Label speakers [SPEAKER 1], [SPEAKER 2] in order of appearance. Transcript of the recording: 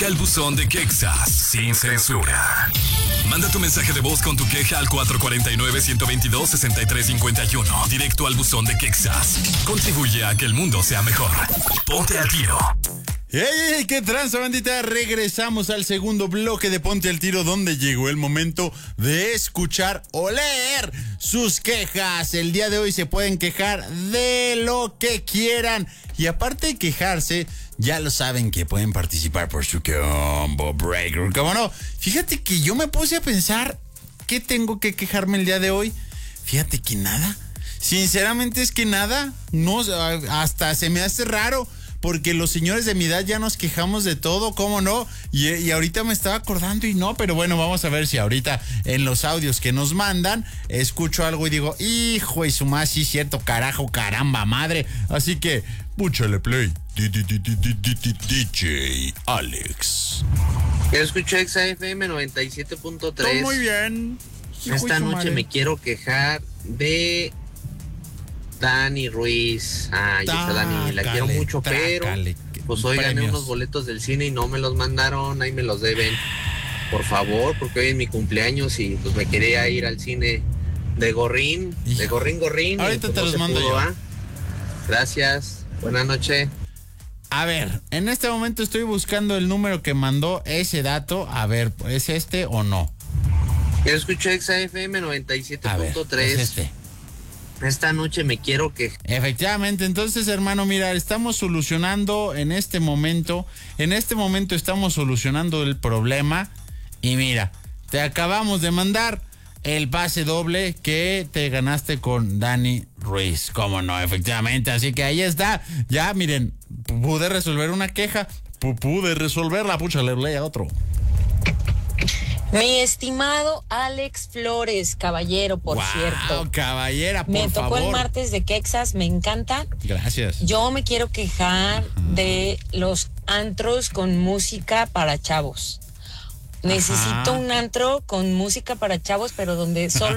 [SPEAKER 1] Marca el buzón de Quexas sin censura. Manda tu mensaje de voz con tu queja al 449-122-6351. Directo al buzón de Quexas. Contribuye a que el mundo sea mejor. Ponte al tiro.
[SPEAKER 2] ¡Ey! ¡Qué tranza, bandita! Regresamos al segundo bloque de Ponte al Tiro, donde llegó el momento de escuchar o leer sus quejas. El día de hoy se pueden quejar de lo que quieran. Y aparte de quejarse, ya lo saben que pueden participar por su Combo Breaker. ¿Cómo no? Fíjate que yo me puse a pensar, ¿qué tengo que quejarme el día de hoy? Fíjate que nada. Sinceramente es que nada. No, hasta se me hace raro. Porque los señores de mi edad ya nos quejamos de todo, ¿cómo no? Y ahorita me estaba acordando y no, pero bueno, vamos a ver si ahorita en los audios que nos mandan escucho algo y digo, hijo de su más, sí, cierto, carajo, caramba, madre. Así que, púchale play. DJ Alex.
[SPEAKER 3] Yo escucho XFM 97.3.
[SPEAKER 2] Muy bien.
[SPEAKER 3] Esta noche me quiero quejar de Dani Ruiz. Ay, esa Dani, la quiero mucho, pero pues hoy gané unos boletos del cine y no me los mandaron, ahí me los deben. Por favor, porque hoy es mi cumpleaños y pues me quería ir al cine de Gorrín, de Gorrín.
[SPEAKER 2] Ahorita
[SPEAKER 3] pues
[SPEAKER 2] te los mando yo.
[SPEAKER 3] Gracias, buenas noches.
[SPEAKER 2] A ver, en este momento estoy buscando el número que mandó ese dato. A ver, ¿es este o no?
[SPEAKER 3] Yo escuché XFM 97.3.
[SPEAKER 2] Es este.
[SPEAKER 3] Esta noche me quiero que...
[SPEAKER 2] Efectivamente, entonces, hermano, mira, estamos solucionando en este momento estamos solucionando el problema y mira, te acabamos de mandar el pase doble que te ganaste con Dani Ruiz. ¿Cómo no? Efectivamente, así que ahí está. Ya, miren, pude resolver una queja, pude resolverla, pucha, le leí a otro.
[SPEAKER 4] Mi estimado Alex Flores, caballero, por cierto.
[SPEAKER 2] Caballera, por
[SPEAKER 4] favor. Me tocó el martes de Quexas, me encanta.
[SPEAKER 2] Gracias.
[SPEAKER 4] Yo me quiero quejar de los antros con música para chavos. Necesito un antro con música para chavos, pero donde solo